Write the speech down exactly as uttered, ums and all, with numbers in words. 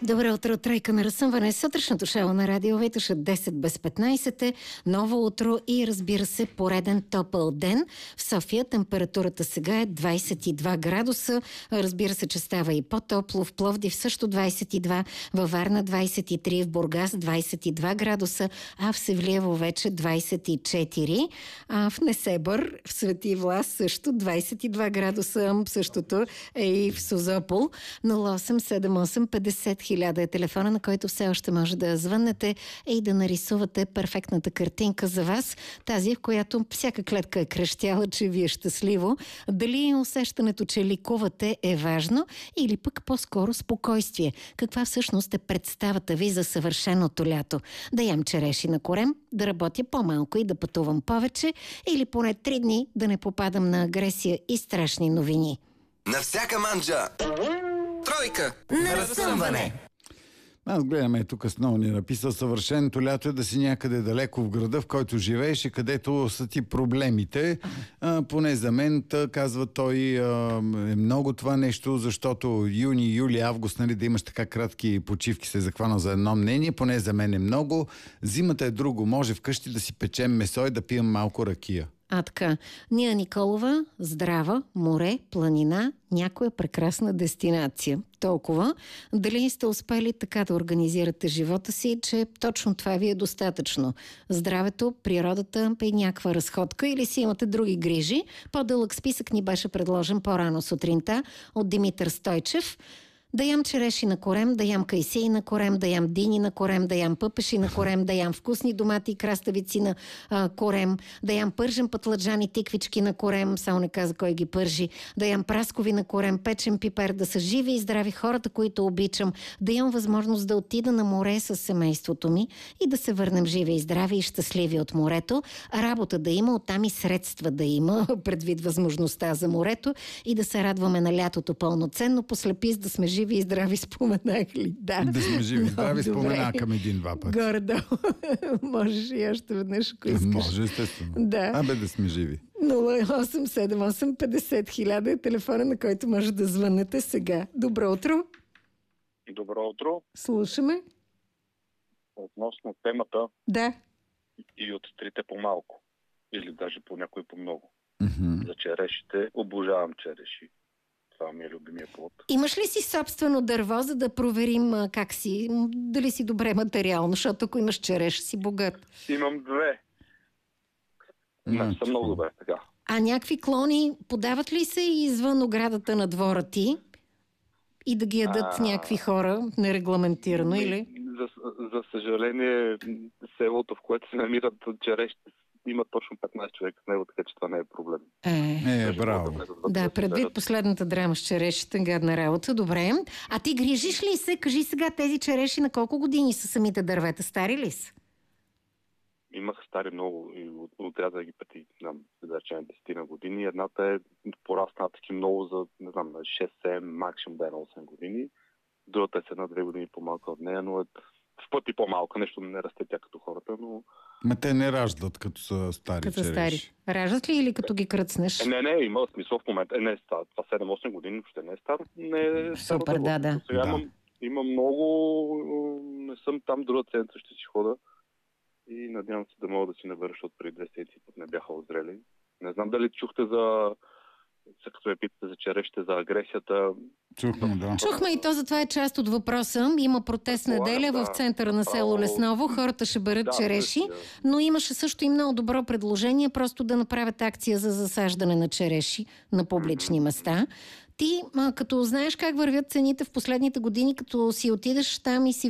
Добро утро, тройка на разсъмване. Сутрешното шоу на радио Витоша десет без петнайсет е. Ново утро и разбира се пореден топъл ден. В София температурата сега е двайсет и два градуса. Разбира се, че става и по-топло. В Пловдив също двайсет и два, във Варна двайсет и три, в Бургас двайсет и два градуса, а в Севлиево вече двайсет и четири. А в Несебър, в Свети Влас също двайсет и два градуса. Същото е и в Созопол. нула осем седем осем петдесет хиляда е телефона, на който все още може да звъннете и да нарисувате перфектната картинка за вас. Тази, в която всяка клетка е крещяла, че ви е щастливо. Дали усещането, че ликувате е важно или пък по-скоро спокойствие. Каква всъщност е представата ви за съвършеното лято? Да ям череши на корем, да работя по-малко и да пътувам повече или поне три дни да не попадам на агресия и страшни новини. На всяка манджа тройка на разсъмване. Аз гледаме тук с ни написал: съвършеното лято е да си някъде далеко в града, в който живееш и където са ти проблемите. А, поне за мен, тъ, казва той, а, е много това нещо, защото юни, юли, август, нали, да имаш така кратки почивки, се е захванал за едно мнение. Поне за мен е много. Зимата е друго. Може вкъщи да си печем месо и да пием малко ракия. А така, Ния Николова, здрава, море, планина, някоя прекрасна дестинация. Толкова. Дали сте успели така да организирате живота си, че точно това ви е достатъчно? Здравето, природата и някаква разходка, или си имате други грижи? По-дълъг списък ни беше предложен по-рано сутринта от Димитър Стойчев. Да ям череши на корем, да ям кайсии на корем, да ям дини на корем, да ям пъпеши на корем, да ям вкусни домати и краставици на а, корем, да ям пържен пътладжан и тиквички на корем, само не каза кой ги пържи, да ям праскови на корем, печен пипер, да са живи и здрави хората, които обичам, да имам възможност да отида на море с семейството ми и да се върнем живи и здрави и щастливи от морето, работа да има, оттам и средства да има, предвид възможността за морето, и да се радваме на лятото пълноценно, послепис да сме живи и здрави, споменах ли? Да. Да сме живи и здрави, добре. споменакам един-два пъти. Горе-долу. Можеш и още веднъж, ако искаш. Може, естествено. Да. Абе да сме живи. нула осем седем осем петдесет хиляда е телефона, на който може да звънете сега. Добро утро. Добро утро. Слушаме. Относно темата Да. и от трите по-малко, или даже по някой по-много. Mm-hmm. За черешите, обожавам череши. Това ми е любимия плод. Имаш ли си собствено дърво, за да проверим а, как си, дали си добре материално, защото ако имаш череш, си богат. Имам две. Не, Mm-hmm. съм много добре, така. А някакви клони подават ли се извън оградата на двора ти и да ги ядат А... някакви хора нерегламентирано, Ми, или? За, за съжаление, селото, в което се намират черешите, има точно петнайсет човека с него, така че това не е проблем. Е, Е, браво. да, предвид последната драма с черешите, гадна работа, добре. А ти грижиш ли се? Кажи сега, тези череши на колко години са самите дървета? Стари ли са? Имах стари много и отрязах ги преди, не знам, да речем десет на години. Едната е порасна таки много за, не знам, на шест-седем, максимум да е на осем години. Другата е с една-две години по-малка от нея, но е в пъти по-малка. Нещо не расте тя като хората, но... Ма те не раждат, като са стари Като череши. стари. Раждат ли или като ги кръцнеш? Е, не, не, има смисъл в момента. Е, не е стар. Това седем-осем години въобще не е стар. Не е стар. Супер, да, да. Сега Да. имам, имам много... Не съм там, друга седмица ще си хода. И надявам се да мога да си набера, защото преди две седмици път не бяха озрели. Не знам дали чухте за... Като ме питате за черешите, за агресията. Чухме, да. Чухме и то, затова е част от въпроса. Има протест неделя Да. в центъра на село Лесново. Хората ще берат Да, череши, да. но имаше също и много добро предложение просто да направят акция за засаждане на череши на публични места. Ти, а, като знаеш как вървят цените в последните години, като си отидеш там и си